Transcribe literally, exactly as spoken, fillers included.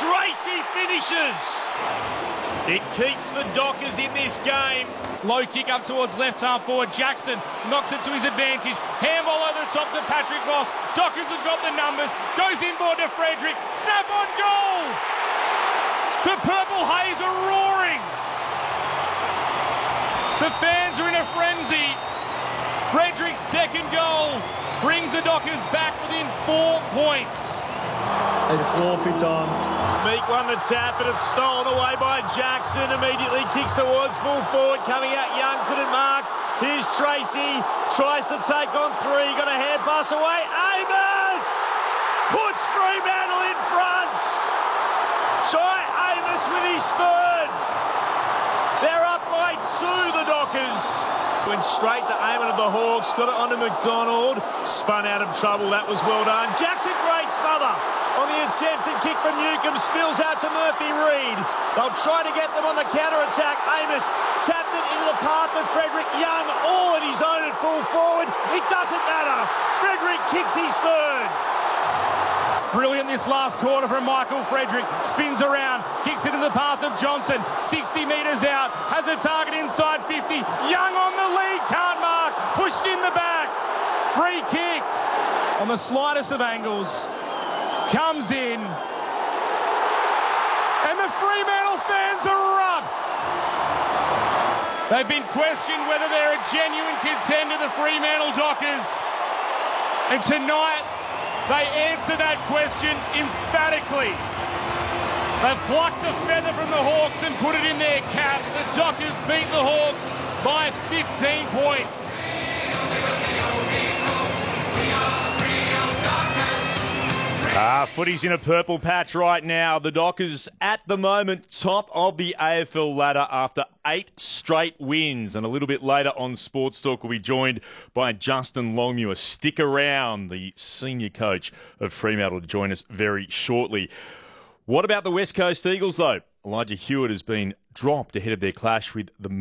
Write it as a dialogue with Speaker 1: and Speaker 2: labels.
Speaker 1: Tracy finishes. It keeps the Dockers in this game.
Speaker 2: Low kick up towards left half forward. Jackson knocks it to his advantage. Handball over the top to Patrick Ross. Dockers have got the numbers. Goes inboard to Frederick. Snap on goal. The Purple Haze are roaring. The fans are in a frenzy. Frederick's second goal brings the Dockers back within four points.
Speaker 3: It's Wolfie time.
Speaker 1: Meek won the tap, but it's stolen away by Jackson. Immediately kicks towards full forward. Coming out Young, couldn't mark. Here's Tracy. Tries to take on three. Got a hand pass away. Amos puts Fremantle in front. Try Amos with his third. They're up by two, the Dockers. Went straight to Eamon of the Hawks. Got it onto McDonald. Spun out of trouble. That was well done. Jackson, great smother on the attempted kick from Newcomb. Spills out to Murphy Reid. They'll try to get them on the counter-attack. Amos tapped it into the path of Frederick Young. All at his own at full forward. It doesn't matter. Frederick kicks his third.
Speaker 2: Brilliant this last quarter from Michael Frederick. Spins around, kicks it in the path of Johnson. sixty metres out, has a target inside fifty. Young on the lead, can't mark. Pushed in the back. Free kick on the slightest of angles. Comes in. And the Fremantle fans erupt. They've been questioned whether they're a genuine contender, the Fremantle Dockers. And tonight, they answer that question emphatically. They've plucked a feather from the Hawks and put it in their cap. The Dockers beat the Hawks by fifteen points.
Speaker 1: Ah, footy's in a purple patch right now. The Dockers at the moment top of the A F L ladder after eight straight wins. And a little bit later on Sports Talk we'll be joined by Justin Longmuir. Stick around, the senior coach of Fremantle, to join us very shortly. What about the West Coast Eagles though? Elijah Hewett has been dropped ahead of their clash with the